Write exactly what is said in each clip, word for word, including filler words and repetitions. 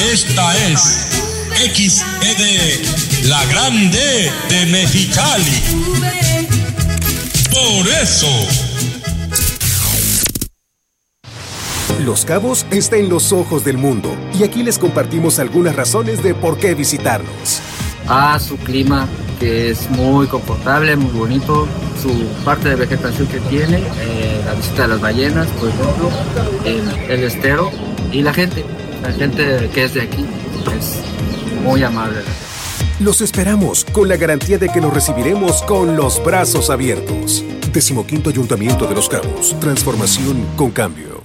Esta es X E D, la grande de Mexicali. Por eso. Los Cabos está en los ojos del mundo y aquí les compartimos algunas razones de por qué visitarnos. Ah, su clima, que es muy confortable, muy bonito, su parte de vegetación que tiene, eh, la visita de las ballenas, por ejemplo, el, el estero y la gente, la gente que es de aquí es muy amable. Los esperamos con la garantía de que nos recibiremos con los brazos abiertos. Decimoquinto Ayuntamiento de Los Cabos, transformación con cambio.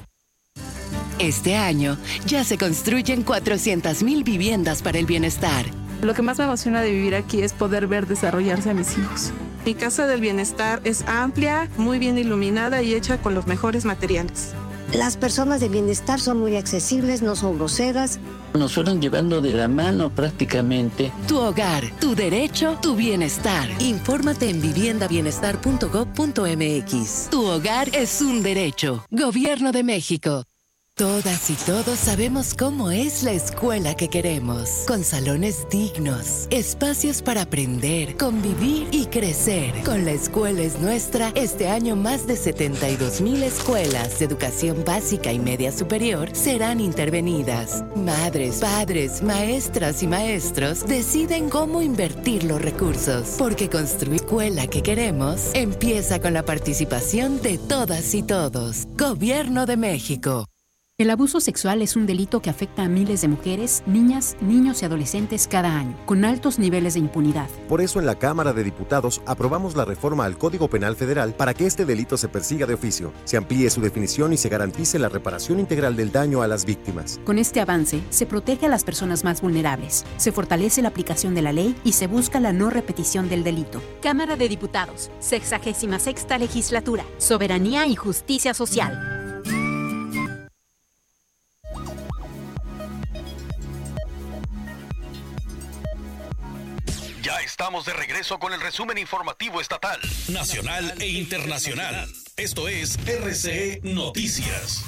Este año ya se construyen cuatrocientas mil viviendas para el bienestar. Lo que más me emociona de vivir aquí es poder ver desarrollarse a mis hijos. Mi casa del bienestar es amplia, muy bien iluminada y hecha con los mejores materiales. Las personas de bienestar son muy accesibles, no son groseras. Nos fueron llevando de la mano prácticamente. Tu hogar, tu derecho, tu bienestar. Infórmate en vivienda bienestar punto gob punto eme equis. Tu hogar es un derecho. Gobierno de México. Todas y todos sabemos cómo es la escuela que queremos, con salones dignos, espacios para aprender, convivir y crecer. Con La Escuela es Nuestra, este año más de setenta y dos mil escuelas de educación básica y media superior serán intervenidas. Madres, padres, maestras y maestros deciden cómo invertir los recursos, porque construir la escuela que queremos empieza con la participación de todas y todos. Gobierno de México. El abuso sexual es un delito que afecta a miles de mujeres, niñas, niños y adolescentes cada año, con altos niveles de impunidad. Por eso en la Cámara de Diputados aprobamos la reforma al Código Penal Federal para que este delito se persiga de oficio, se amplíe su definición y se garantice la reparación integral del daño a las víctimas. Con este avance, se protege a las personas más vulnerables, se fortalece la aplicación de la ley y se busca la no repetición del delito. Cámara de Diputados, sexagésima sexta legislatura, soberanía y justicia social. Ya estamos de regreso con el resumen informativo estatal, nacional e internacional. Esto es R C E Noticias.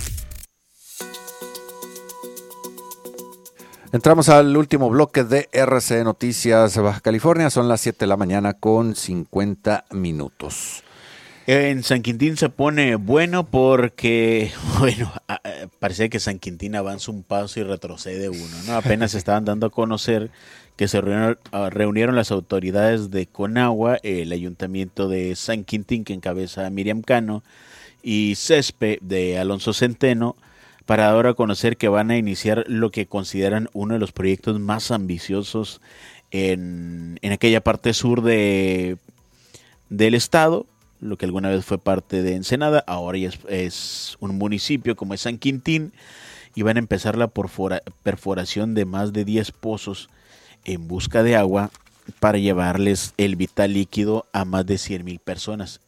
Entramos al último bloque de R C E Noticias Baja California. Son las siete de la mañana con cincuenta minutos. En San Quintín se pone bueno porque, bueno, parece que San Quintín avanza un paso y retrocede uno, ¿no? Apenas se estaban dando a conocer que se reunieron, reunieron las autoridades de Conagua, el ayuntamiento de San Quintín que encabeza Miriam Cano y CESPE de Alonso Centeno, para ahora conocer que van a iniciar lo que consideran uno de los proyectos más ambiciosos en, en aquella parte sur de, del estado, lo que alguna vez fue parte de Ensenada, ahora ya es, es un municipio como es San Quintín, y van a empezar la perfora, perforación de más de diez pozos en busca de agua para llevarles el vital líquido a más de cien mil personas.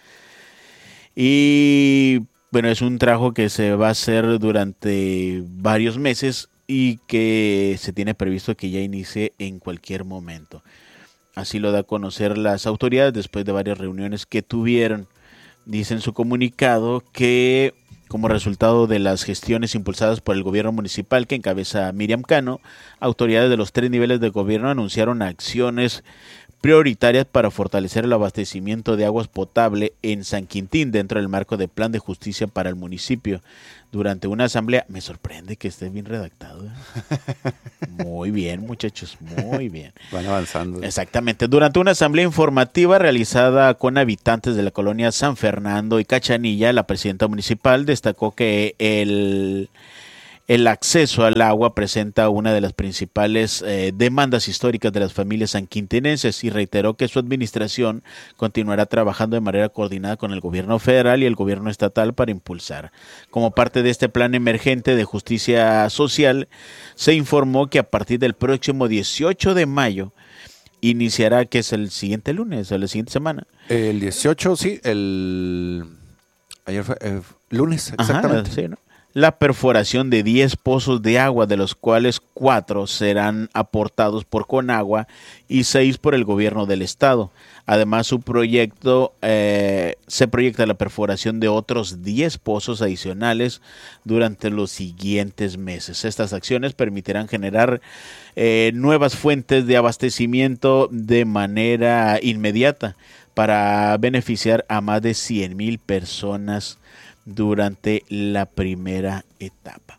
Y bueno, es un trabajo que se va a hacer durante varios meses y que se tiene previsto que ya inicie en cualquier momento. Así lo da a conocer las autoridades después de varias reuniones que tuvieron. Dice en su comunicado que como resultado de las gestiones impulsadas por el gobierno municipal que encabeza Miriam Cano, autoridades de los tres niveles de gobierno anunciaron acciones prioritarias para fortalecer el abastecimiento de aguas potable en San Quintín dentro del marco del Plan de Justicia para el municipio. Durante una asamblea, me sorprende que esté bien redactado. ¿eh? Muy bien, muchachos, muy bien. Van avanzando. Exactamente. Durante una asamblea informativa realizada con habitantes de la colonia San Fernando y Cachanilla, la presidenta municipal destacó que el... El acceso al agua presenta una de las principales eh, demandas históricas de las familias sanquintinenses y reiteró que su administración continuará trabajando de manera coordinada con el gobierno federal y el gobierno estatal para impulsar. Como parte de este plan emergente de justicia social, se informó que a partir del próximo dieciocho de mayo iniciará, que es el siguiente lunes, o la siguiente semana. El dieciocho, sí, el... Ayer fue... Eh, lunes, exactamente. Ajá, sí, ¿no? la perforación de diez pozos de agua, de los cuales cuatro serán aportados por Conagua y seis por el gobierno del estado. Además, su proyecto eh, se proyecta la perforación de otros diez pozos adicionales durante los siguientes meses. Estas acciones permitirán generar eh, nuevas fuentes de abastecimiento de manera inmediata para beneficiar a más de cien mil personas durante la primera etapa.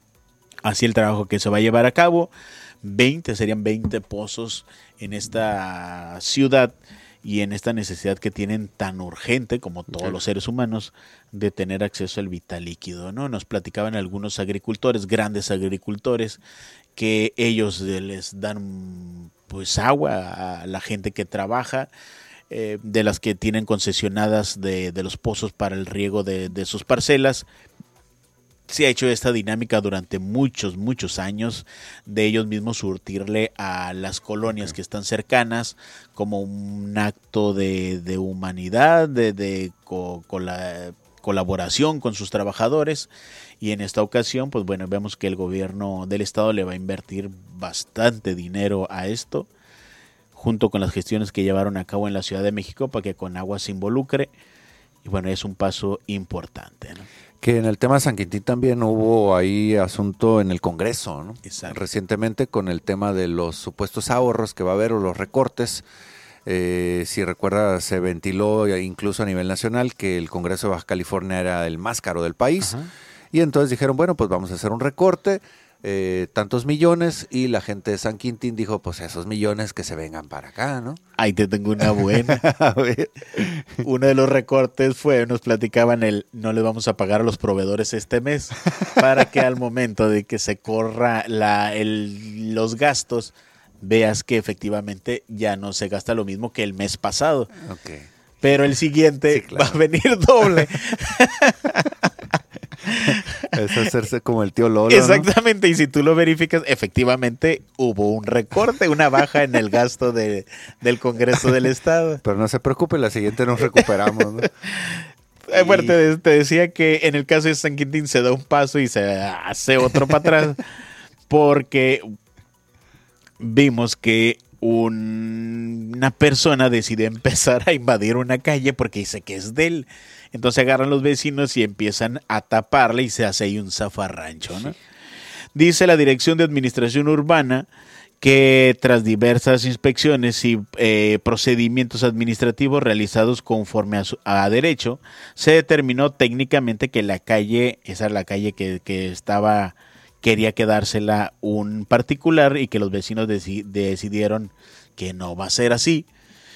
Así el trabajo que se va a llevar a cabo, veinte serían veinte pozos en esta ciudad y en esta necesidad que tienen tan urgente como todos los seres humanos de tener acceso al vital líquido, ¿no? Nos platicaban algunos agricultores, grandes agricultores, que ellos les dan pues agua a la gente que trabaja, eh, de las que tienen concesionadas de, de los pozos para el riego de, de sus parcelas. Se ha hecho esta dinámica durante muchos, muchos años de ellos mismos surtirle a las colonias que están cercanas como un acto de, de humanidad, de, de co, con la colaboración con sus trabajadores. Y en esta ocasión, pues bueno, vemos que el gobierno del estado le va a invertir bastante dinero a esto, junto con las gestiones que llevaron a cabo en la Ciudad de México para que Conagua se involucre. Y bueno, es un paso importante, ¿no? Que en el tema de San Quintín también hubo ahí asunto en el Congreso, ¿no? Exacto. Recientemente con el tema de los supuestos ahorros que va a haber o los recortes. Eh, si recuerda, se ventiló incluso a nivel nacional que el Congreso de Baja California era el más caro del país. Ajá. Y entonces dijeron, bueno, pues vamos a hacer un recorte, eh, tantos millones, y la gente de San Quintín dijo, pues esos millones que se vengan para acá, ¿no? Ahí te tengo una buena. A ver. Uno de los recortes fue, nos platicaban el, no le vamos a pagar a los proveedores este mes, para que al momento de que se corra la, el, los gastos, veas que efectivamente ya no se gasta lo mismo que el mes pasado. Okay. Pero el siguiente sí, claro, va a venir doble. Es hacerse como el tío Lolo, exactamente, ¿no? Y si tú lo verificas, efectivamente hubo un recorte, una baja en el gasto de, del Congreso del Estado. Pero no se preocupe, la siguiente nos recuperamos, ¿no? Y... Bueno, te, te decía que en el caso de San Quintín se da un paso y se hace otro para atrás, porque vimos que un, una persona decide empezar a invadir una calle porque dice que es de él. Entonces agarran los vecinos y empiezan a taparle y se hace ahí un zafarrancho, ¿no? Sí. Dice la Dirección de Administración Urbana que tras diversas inspecciones y eh, procedimientos administrativos realizados conforme a, su, a derecho, se determinó técnicamente que la calle, esa era la calle que, que estaba, quería quedársela un particular y que los vecinos deci- decidieron que no va a ser así.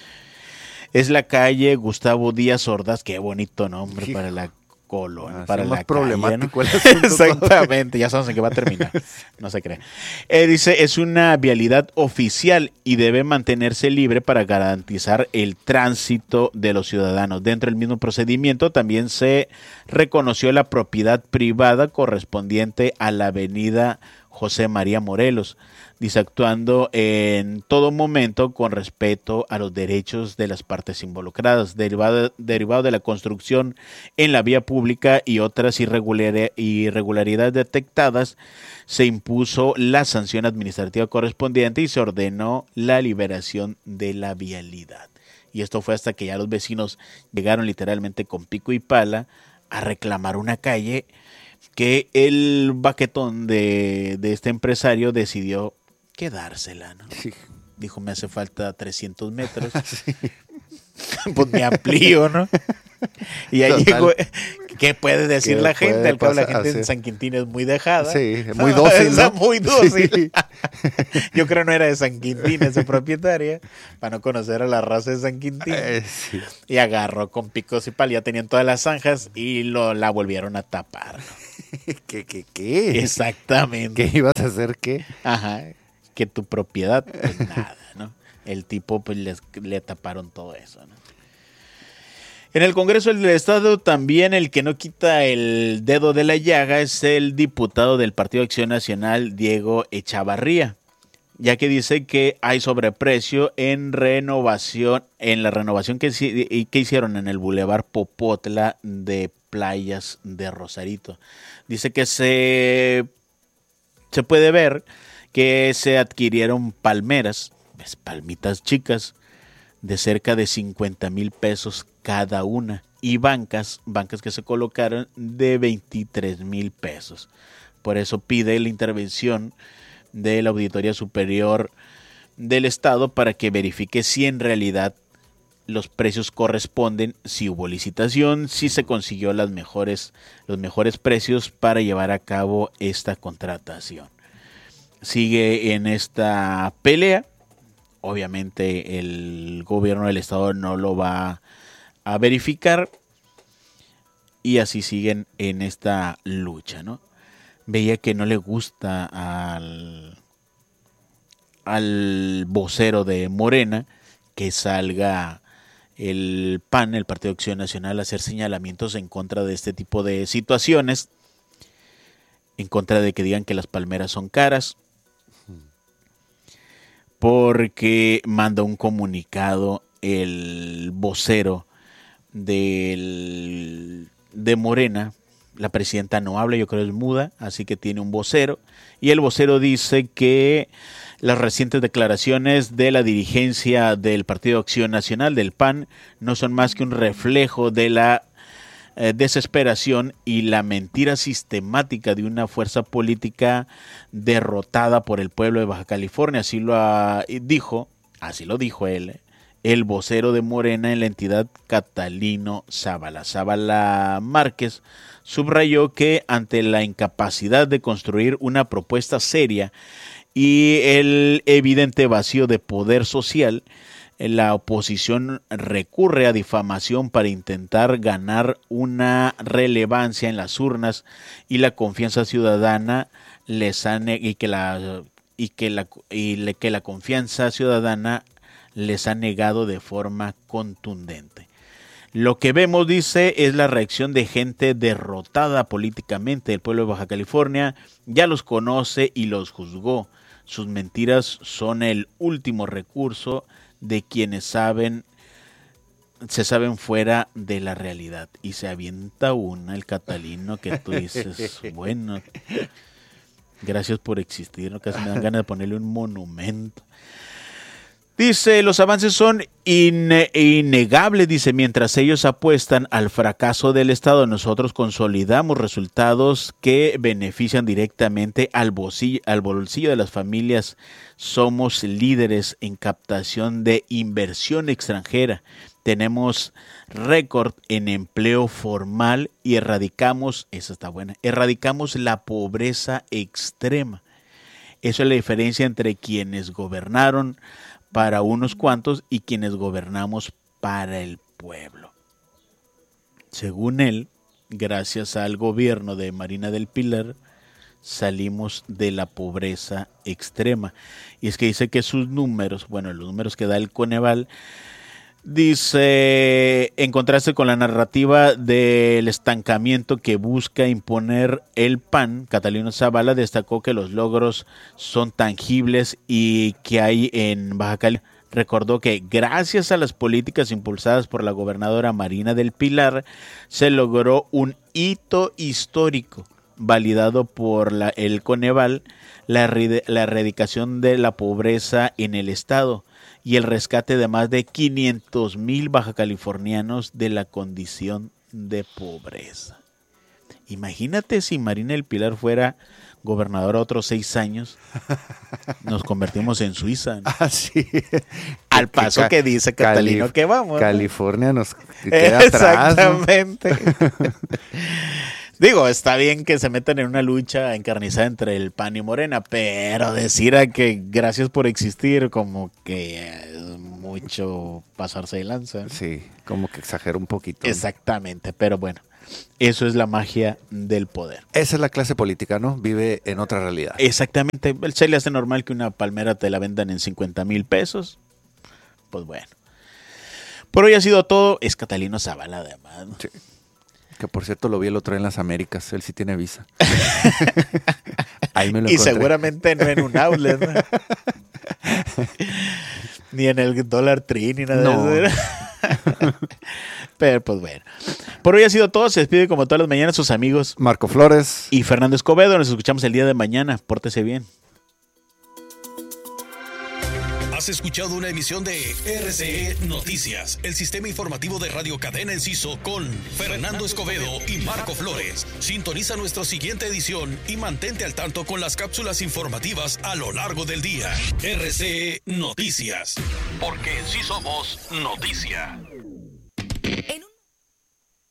Es la calle Gustavo Díaz Ordaz, qué bonito nombre sí. para la colonia, ah, para la problemático calle, ¿no? Exactamente, ya sabemos en qué va a terminar, no se cree. Eh, dice, es una vialidad oficial y debe mantenerse libre para garantizar el tránsito de los ciudadanos. Dentro del mismo procedimiento también se reconoció la propiedad privada correspondiente a la avenida José María Morelos, dice, actuando en todo momento con respeto a los derechos de las partes involucradas, derivado, derivado de la construcción en la vía pública y otras irregular, irregularidades detectadas, se impuso la sanción administrativa correspondiente y se ordenó la liberación de la vialidad. Y esto fue hasta que ya los vecinos llegaron literalmente con pico y pala a reclamar una calle que el baquetón de, de este empresario decidió quedársela, ¿no? Sí. Dijo, me hace falta trescientos metros. Sí. Pues me amplío, ¿no? Y ahí llegó, ¿qué puede decir la gente? Al cabo la gente así en San Quintín es muy dejada. Sí, muy dócil, ¿no? Muy dócil. Sí. Yo creo no era de San Quintín esa propietaria, para no conocer a la raza de San Quintín. Eh, sí. Y agarró con picos y pal, ya tenían todas las zanjas y lo, la volvieron a tapar, ¿no? ¿Qué, qué, qué? Exactamente. ¿Qué ibas a hacer qué? Ajá, que tu propiedad, pues nada, ¿no? El tipo, pues les, le taparon todo eso, ¿no? En el Congreso del Estado también el que no quita el dedo de la llaga es el diputado del Partido Acción Nacional, Diego Echavarría, ya que dice que hay sobreprecio en renovación, en la renovación que, que hicieron en el Boulevard Popotla de playas de Rosarito. Dice que se, se puede ver que se adquirieron palmeras, pues, palmitas chicas, de cerca de cincuenta mil pesos cada una, y bancas, bancas que se colocaron de veintitrés mil pesos. Por eso pide la intervención de la Auditoría Superior del Estado para que verifique si en realidad los precios corresponden, si hubo licitación, si se consiguió las mejores, los mejores precios para llevar a cabo esta contratación. Sigue en esta pelea. Obviamente el gobierno del estado no lo va a verificar y así siguen en esta lucha, ¿no? Veía que no le gusta al, al vocero de Morena que salga el P A N, el Partido de Acción Nacional, a hacer señalamientos en contra de este tipo de situaciones, en contra de que digan que las palmeras son caras, porque manda un comunicado el vocero del, de Morena. La presidenta no habla, yo creo es muda, así que tiene un vocero, y el vocero dice que las recientes declaraciones de la dirigencia del Partido de Acción Nacional, del P A N, no son más que un reflejo de la eh, desesperación y la mentira sistemática de una fuerza política derrotada por el pueblo de Baja California. Así lo ha, dijo, así lo dijo él, el vocero de Morena en la entidad, Catalino Zavala. Zavala Márquez subrayó que ante la incapacidad de construir una propuesta seria y el evidente vacío de poder social, la oposición recurre a difamación para intentar ganar una relevancia en las urnas y la confianza ciudadana les ha y que la y que la y le, que la confianza ciudadana les ha negado de forma contundente. Lo que vemos, dice, es la reacción de gente derrotada políticamente. El pueblo de Baja California ya los conoce y los juzgó. Sus mentiras son el último recurso de quienes saben, se saben fuera de la realidad. Y se avienta una, el Catalino, que tú dices, bueno, gracias por existir, ¿no? Casi me dan ganas de ponerle un monumento. Dice, los avances son inne- innegables, dice, mientras ellos apuestan al fracaso del Estado, nosotros consolidamos resultados que benefician directamente al bolsillo, al bolsillo de las familias. Somos líderes en captación de inversión extranjera. Tenemos récord en empleo formal y erradicamos, esa está buena, erradicamos la pobreza extrema. Eso es la diferencia entre quienes gobernaron para unos cuantos y quienes gobernamos para el pueblo. Según él, gracias al gobierno de Marina del Pilar, salimos de la pobreza extrema. Y es que dice que sus números, bueno, los números que da el Coneval, dice, en contraste con la narrativa del estancamiento que busca imponer el P A N, Catalino Zavala destacó que los logros son tangibles y que hay en Baja California. Recordó que gracias a las políticas impulsadas por la gobernadora Marina del Pilar, se logró un hito histórico validado por la, el Coneval, la, la erradicación de la pobreza en el estado y el rescate de más de quinientos mil bajacalifornianos de la condición de pobreza. Imagínate si Marina del Pilar fuera gobernadora otros seis años, nos convertimos en Suiza, ¿no? Ah, sí. Al paso que, que dice Catalino Calif- que vamos. California nos queda atrás. Exactamente. ¿No? Digo, está bien que se metan en una lucha encarnizada entre el P A N y Morena, pero decir a que gracias por existir, como que es mucho pasarse de lanza. Sí, como que exagera un poquito. Exactamente, pero bueno, eso es la magia del poder. Esa es la clase política, ¿no? Vive en otra realidad. Exactamente. Se le hace normal que una palmera te la vendan en cincuenta mil pesos. Pues bueno. Por hoy ha sido todo. Es Catalino Zavala, además, ¿no? Sí. Que por cierto lo vi el otro día en las Américas. Él sí tiene visa. Ahí me lo y encontré. seguramente no en un outlet, ¿no? Ni en el Dollar Tree, ni nada no. de eso. Pero pues bueno. Por hoy ha sido todo. Se despide como todas las mañanas sus amigos Marco Flores y Fernando Escobedo. Nos escuchamos el día de mañana. Pórtese bien. Has escuchado una emisión de R C E Noticias, el sistema informativo de Radio Cadena Enciso con Fernando Escobedo y Marco Flores. Sintoniza nuestra siguiente edición y mantente al tanto con las cápsulas informativas a lo largo del día. R C E Noticias, porque en sí somos noticia. En